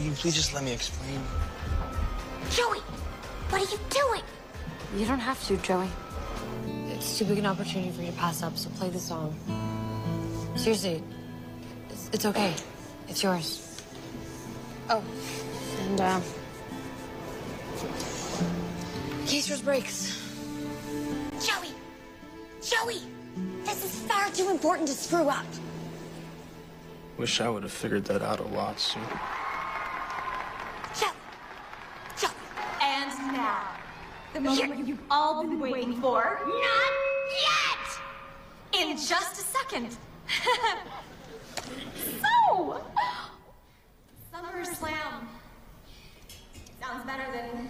Will you please just let me explain? Joey, what are you doing? You don't have to, Joey. It's too big an opportunity for you to pass up, so play the song. Seriously, it's okay. It's yours. Oh, and, in case yours breaks. Joey, this is far too important to screw up. Wish I would have figured that out a lot sooner. Joey. And now, the moment you've all been waiting for. Not yet! In just a second. So, SummerSlam. Sounds better than